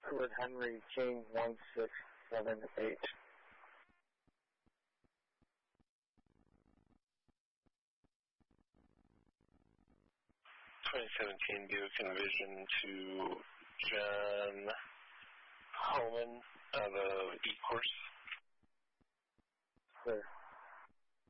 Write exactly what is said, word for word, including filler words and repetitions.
Edward Henry King one six seven eight. twenty seventeen Buick Envision to John Holman of E-Course. Clear.